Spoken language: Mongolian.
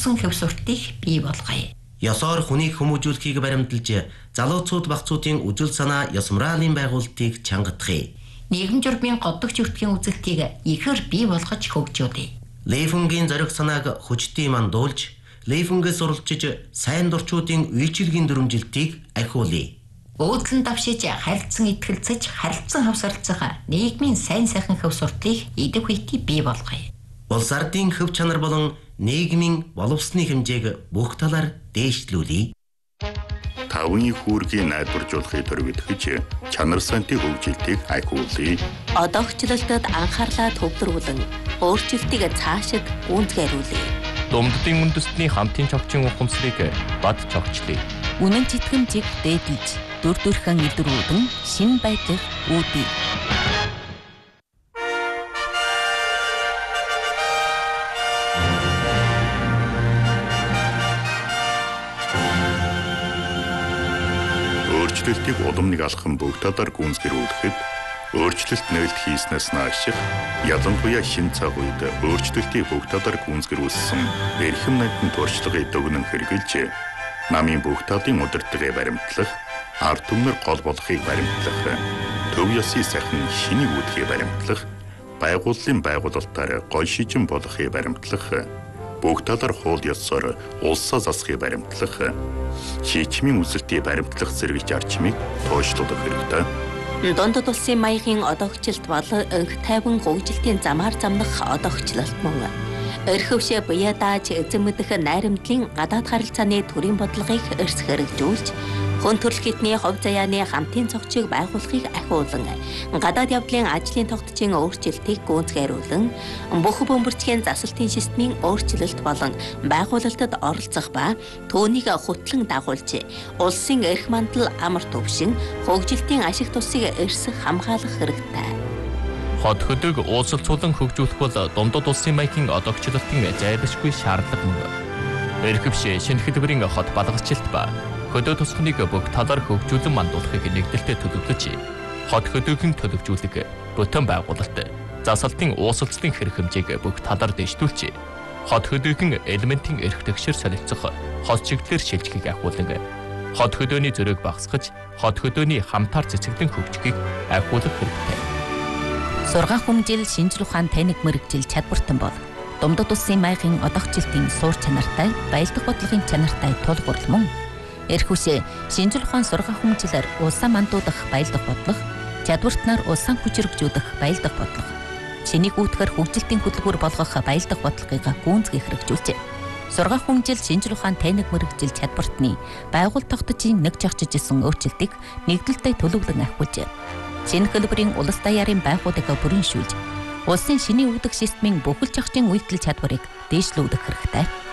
боловсон хэв суртыг бий болгоё. Ёсоор хүнийг хүмүүжүүлэхийг баримталж, залууцууд багцуудын үзэл санаа ёс моралын байгуулалтыг чангадахыг. Нийгэм журмын годдогч өртгийн үзэлтийг ихээр бий болгож хөгжүүлье. Лейфунгийн зориг санааг хүчтэй мандуулж, Лейфунгээс суралцж сайн дурчуудын үйлчилгийн дүрмжилтийг ахиулъя. Өөдлөн давшиж харилцан итгэлцэж харилцан хавсарлцах нийгмийн сайн сайхан хэв суртыг идэв хүйти бий болгоё. Улс ардын хөв чанар болон нийгмийн боловсны хэмжээг бүх талаар дээшлүүлье. Тавын хүүргийн найдваржуулахыг төрөвдөж чанар сантын хөгжилтийг ахиулъя. Одоогчлолтод анхаарлаа төвлөрүүлэн өөрчлөлтийг цаашид гүйцэтгүүлье. Думддын үндэстний хамтын цогцын ухамсарыг бад цогчлъя. Үнэн читгэмжийг дээдэлж дүр төрхөн илрүүлэн шин байдлыг үүдье. Өөрчлөлтийг удамныг алхам бүх талаар гүйцэтгүүлэхэд өөрчлөлт нээлт хийснээс нааш ялангуяа шин цаг үед өөрчлөлтийг бүх талаар гүйцэтгүүлсэн эрхэм найдын туршлагыг дүгнэн хэрэгжилж намын бүх талын удирдлагыг баримтлах, ард түмнэр гол болохыг баримтлах, төв ёсны сайхан шинийг үүдхийг баримтлах, байгууллын байгуулалтаар гол шижин болохыг баримтлах, бүх талаар хууль ёсоор улсаа засахыг баримтлах, шийдвэрийн үзэлтийг баримтлах зэрэг зарчмыг тооцоолох хэрэгтэй. Дундад улсын маягийн одоогчлолт бол өнх тайван хөгжилтийн замаар замнах одоогчлолт мөн. Өрхөвшөө буяа дааж эзэн мэдэх найрамдлын гадаад харилцааны төрийн бодлогыг эрс хэрэгжүүлж, хүн төрөл хитний хувь заяаны хамтын цогцыг байгуулахыг ахиулан, гадаад явдлын ажлын тогтцын өөрчлөлтийг гүйцэтгүүлэн, бүх бөмбөрцгийн засалтын системийн өөрчлөлт болон байгуулалтад оролцох ба түүнийг хөтлөн дагуулж, улсын эрх мандал амар төвшин хөгжилтийн ашиг тусыг эрс хамгаалах хэрэгтэй. Хот хөдөг уулзалтцуулан хөгжүүлэх бол дундад улсын маягийн одоогчлолтын зайлшгүй шаардлага мөн. Эрхэвшээ шинэ хэлбэрийн хот балгалчилт ба хөдөө тусахныг бүх талаар хөгжүүлэн мандуулахыг нэгдэлтэд төлөвлөж, хот хөдөөгийн төлөвжүүлэг, бүтэн байгуулалт, засалтын уусалцлын хэрэг хэмжээг бүх талаар дэвшүүлж, хот хөдөөгийн элементийн эрх тэгшэр солилцох хот чиглэлээр шилжихийг ахиулан, хот хөдөөний зөрөөг багасгаж, хот хөдөөний хамтаар цэцэглэн хөгжихийг ахиулах хэрэгтэй. Сургаан хүмжил шинжлэх ухаан тайнаг мэрэгжил чадвартан бол дундад улсын маягийн одоогчлолтын суур чанартай, баялдах бодлогын чанартай тулгуурл мөн. Эрхүшээ шинжлэх ухаан сургаан хүмжилээр улсаа мандуудах баялдах бодлого, чадвартнаар улсаа хүчрэгжүүлэх баялдах бодлого, шинийг үүтгэр хөгжилтийн хөтөлбөр болгох баялдах бодлогыг гүйцэтгэх хэрэгжүүлжээ. Сургаан хүмжил шинжлэх ухаан тайнаг мэрэгжил чадвартны байгууллага тогтцын нэг жагчж исэн өөрчлөлтийг нэгдэлтэй төлөвлөн ахиулжээ. Шинэ хэлбэрийн улс даяарын байгууллагыг бүрэншүүлж, улсын шинийн үүдэх системийн бүхэл зохицын үйлдэл чадварыг дээшлүүлэх хэрэгтэй.